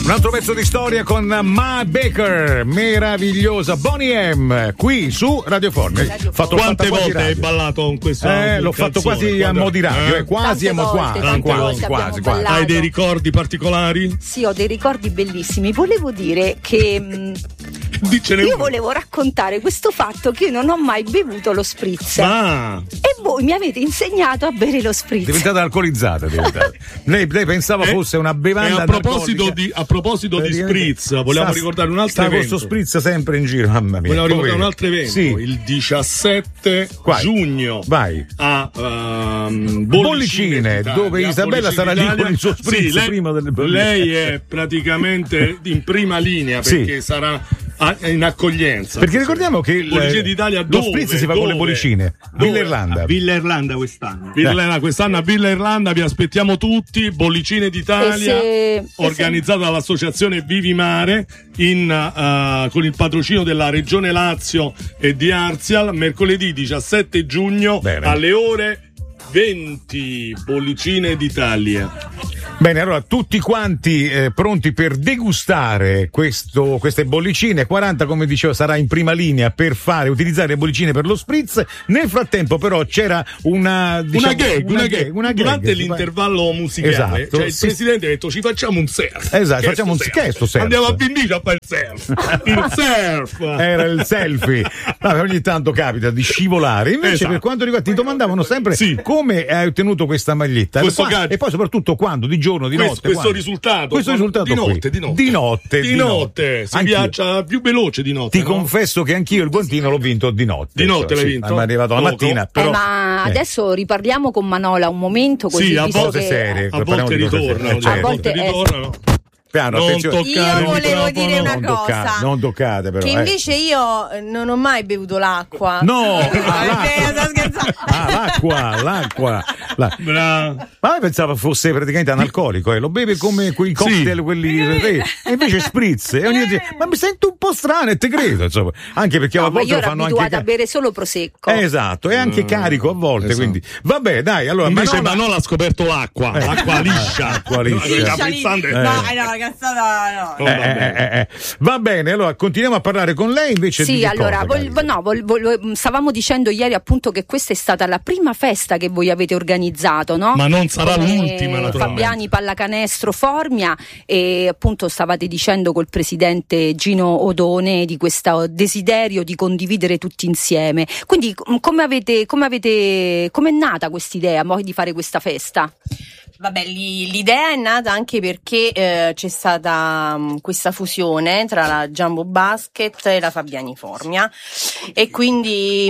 Un altro pezzo di storia con Ma Baker, meravigliosa Bonnie M, qui su Radio Forni. Quante volte hai ballato con questo? L'ho fatto quasi a mo' di radio, quasi. Hai dei ricordi particolari? Sì, ho dei ricordi bellissimi. Volevo dire che io volevo raccontare questo fatto che io non ho mai bevuto lo spritz. E voi mi avete insegnato a bere lo spritz. Diventata alcolizzata. Lei pensava fosse una bevanda. A proposito di spritz, vogliamo ricordare un altro evento. Questo spritz sempre in giro, mamma mia. Vogliamo ricordare un altro evento. Sì. Il 17 giugno a Bollicine, dove Isabella sarà lì con il suo spritz prima delle Bollicine. Lei è praticamente in prima linea perché sarà in accoglienza. Perché ricordiamo che lo spritz si fa con le bollicine. Villa Irlanda quest'anno. Quest'anno a Villa Irlanda vi aspettiamo tutti. Bollicine d'Italia, organizzata dall'associazione Vivi Mare con il patrocinio della Regione Lazio e di Arzial, mercoledì 17 giugno alle ore 20. Bollicine d'Italia. Bene, allora tutti quanti pronti per degustare queste bollicine. 40, come dicevo, sarà in prima linea per utilizzare le bollicine per lo spritz. Nel frattempo però c'era una gag durante l'intervallo musicale. Esatto. Il presidente ha detto ci facciamo un surf. Esatto, facciamo un surf. Andiamo a Vindice a fare il surf. Il surf era il selfie. Ogni tanto capita di scivolare. Invece per quanto riguarda, ti domandavano sempre come hai ottenuto questa maglietta e poi soprattutto quando, di giorno, di notte. Questo risultato di notte si viaggia più veloce di notte. Ti confesso che anch'io il guantino l'ho vinto di notte. Di notte l'hai vinto? Sono arrivato la mattina. Però, ma adesso riparliamo con Manola un momento così. Sì, a volte serie. A volte ritornano. A volte Piano, io volevo dire una cosa. Non toccate però. Che invece io non ho mai bevuto l'acqua. No! L'acqua. Ma pensavo fosse praticamente analcolico, lo beve come quei cocktail, quelli. E invece spritz. E ogni dice, ma mi sento un po' strano e te credo, insomma. Anche perché a volte lo fanno anche. Io ero abituata a bere solo prosecco. Esatto, e anche carico a volte. Quindi vabbè, dai, allora. Invece Manola ha scoperto l'acqua. L'acqua liscia. Va bene, allora continuiamo a parlare con lei invece. Sì, allora stavamo dicendo ieri appunto che questa è stata la prima festa che voi avete organizzato, no? Ma non sarà l'ultima, naturalmente. Fabiani Pallacanestro Formia, e appunto stavate dicendo col presidente Gino Odone di questo desiderio di condividere tutti insieme. Quindi come è nata quest'idea di fare questa festa? Vabbè, l'idea è nata anche perché c'è stata questa fusione tra la Jumbo Basket e la Fabiani Formia, e quindi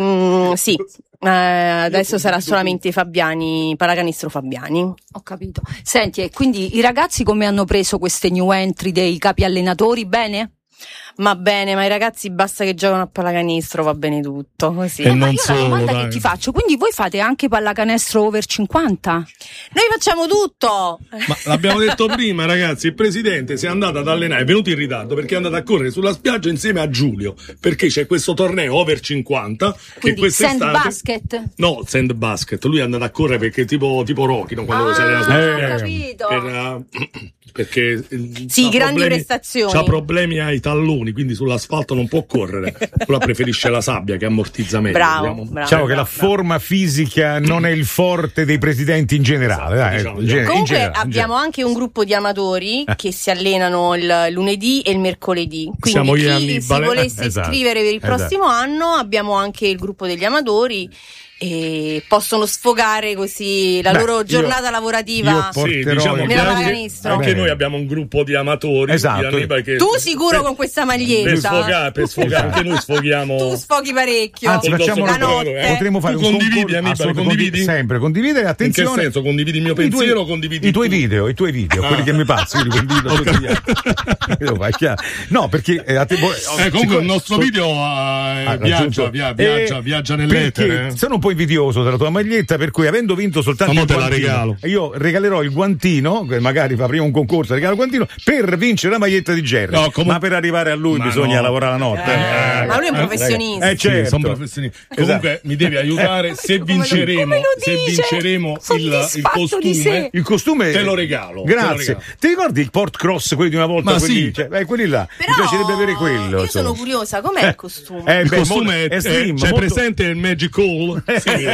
adesso sarà solamente Pallacanestro Fabiani. Ho capito. Senti, e quindi i ragazzi come hanno preso queste new entry dei capi allenatori? Bene? Ma bene, ma i ragazzi basta che giocano a pallacanestro, va bene tutto così. Ma io la domanda che ti faccio, quindi voi fate anche pallacanestro over 50? Noi facciamo tutto! Ma l'abbiamo detto prima, ragazzi, il presidente si è andato ad allenare, è venuto in ritardo perché è andato a correre sulla spiaggia insieme a Giulio, perché c'è questo torneo over 50 che quest'estate... Sand basket? No, sand basket, lui è andato a correre perché tipo Rocky, no? Quando si allena ho capito. Perché grandi prestazioni. C'ha problemi ai talloni, quindi sull'asfalto non può correre. Però preferisce la sabbia che ammortizza meglio. Bravo. Diciamo che la forma fisica non è il forte dei presidenti in generale. Comunque abbiamo anche un gruppo di amatori che si allenano il lunedì e il mercoledì. Quindi chi si volesse iscrivere per il prossimo anno, abbiamo anche il gruppo degli amatori. E possono sfogare così la loro giornata lavorativa nella pallacanestro. Anche noi abbiamo un gruppo di amatori. Esatto. Che tu sicuro con questa maglietta per sfogare anche noi sfoghiamo. Tu sfoghi parecchio. Anzi, facciamo la notte. Potremmo fare condividi sempre condividere. Attenzione, in che senso? Condividi il mio pensiero o condividi i tuoi video, quelli che mi passi, io li condivido tutti gli altri. No, perché comunque il nostro video viaggia nell'etere. Sono un po' invidioso della tua maglietta, per cui avendo vinto soltanto il te la guantino, regalo. io regalerò il guantino, che magari fa prima un concorso, regalo il guantino per vincere la maglietta di Jerry. No, ma per arrivare a lui bisogna lavorare la notte. Ma lui è un professionista. Certo. Sì, sono professionisti. Comunque mi devi aiutare, se vinceremo il costume te lo regalo. Grazie. Ti ricordi il Port Cross, quelli di una volta? Ma quelli, sì. Quelli là. Però mi piacerebbe avere quello. Io sono curiosa, com'è il costume? Il costume è slim, c'è presente il Magical? Sì.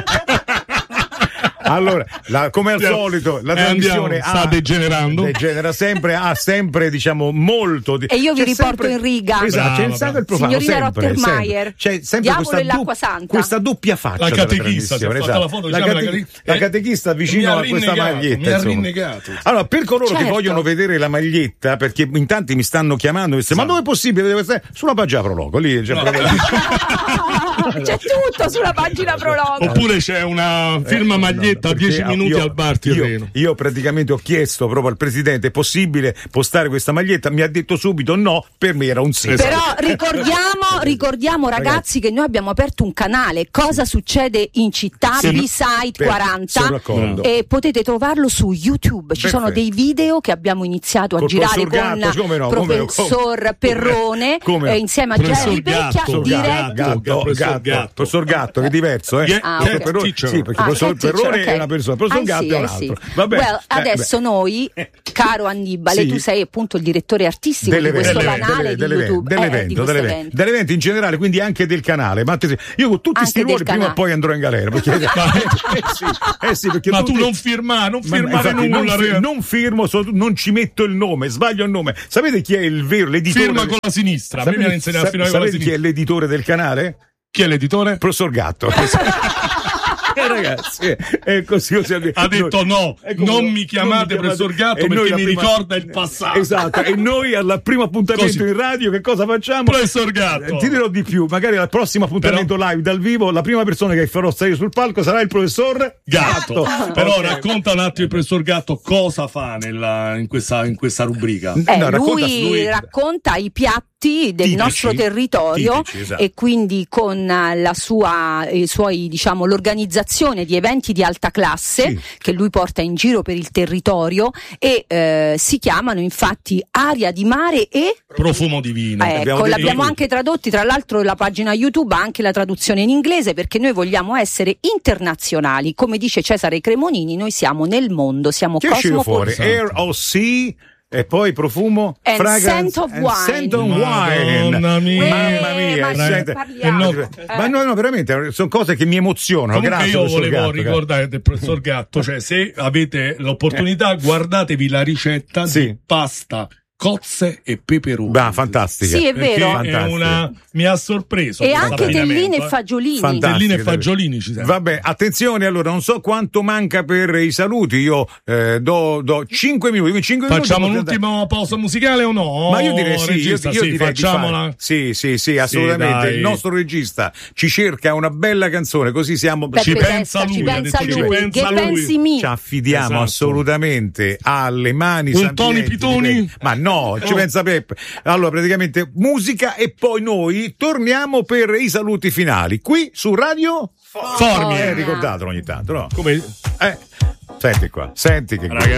Allora, come al solito, la trasmissione sta degenera sempre, ha sempre, diciamo, molto e io vi riporto in riga. Esatto, c'è il sangue e il profano. Signorina Rottermeier, c'è sempre diavolo e l'acqua santa. questa doppia faccia. La catechista, si è fatta la foto, la catechista vicino a questa maglietta. Mi ha rinnegato. Allora, per coloro che vogliono vedere la maglietta, perché in tanti mi stanno chiamando, ma dove è possibile? Deve stare sulla pagina Prologo, lì c'è c'è tutto sulla pagina Prologo. Oppure c'è una firma maglietta 10 minuti al bar Tirreno. Io praticamente ho chiesto proprio al presidente: è possibile postare questa maglietta? Mi ha detto subito no, per me era un sì. Però ricordiamo ragazzi che noi abbiamo aperto un canale Cosa succede in città, B-Side 40, e potete trovarlo su YouTube. Ci sono dei video che abbiamo iniziato a girare con professor Perrone insieme a Jerry Pecchia, professor Gatto, che è diverso, sì, perché professor Perrone è una persona, professor Gatto è un altro. Vabbè, adesso noi, caro Annibale, tu sei appunto il direttore artistico di questo canale di YouTube, dell'evento in generale, quindi anche del canale. Ma io con tutti questi ruoli prima o poi andrò in galera, perché perché ma tu non firmare nulla, non firmo, non ci metto il nome, sbaglio il nome. Sapete chi è il vero l'editore? Firma con la sinistra. A me mi hanno insegnato a firmare con la sinistra. Chi è l'editore del canale? Chi è l'editore? Professor Gatto. Ragazzi, è così. Ha detto no, non mi chiamate professor Gatto perché mi ricorda il passato. Esatto, e noi al primo appuntamento in radio che cosa facciamo? Professor Gatto. Ti dirò di più, magari al prossimo appuntamento live dal vivo la prima persona che farò salire sul palco sarà il professor Gatto. Però racconta un attimo il professor Gatto cosa fa in questa rubrica. Lui racconta i piatti del nostro territorio, esatto. E quindi con l'organizzazione di eventi di alta classe che lui porta in giro per il territorio e si chiamano infatti Aria di Mare e Profumo di Vino. Ecco, l'abbiamo anche tradotti, tra l'altro la pagina YouTube ha anche la traduzione in inglese perché noi vogliamo essere internazionali, come dice Cesare Cremonini, noi siamo nel mondo, siamo cosmopoliti. Air of Sea. E poi profumo, fragrance, scent of wine. Mamma mia, ma no, veramente sono cose che mi emozionano. Comunque io volevo ricordare del professor Gatto, cioè se avete l'opportunità guardatevi la ricetta di pasta, cozze e peperoni. Fantastica. Sì, è vero. Mi ha sorpreso. E anche telline e fagiolini. Telline e fagiolini ci servono. Vabbè, attenzione, allora, non so quanto manca per i saluti. Io do 5 minuti. Facciamo l'ultima pausa musicale o no? Ma io direi sì. Regista, io direi facciamola. Sì, assolutamente. Il nostro regista ci cerca una bella canzone, così siamo. Ci pensa lui. Ci affidiamo assolutamente alle mani. Un Tony Pitoni? Ma no, ci pensa Peppe. Allora, praticamente musica e poi noi torniamo per i saluti finali qui su Radio Formia. Ricordatelo ogni tanto, no? Come? Senti qua, senti che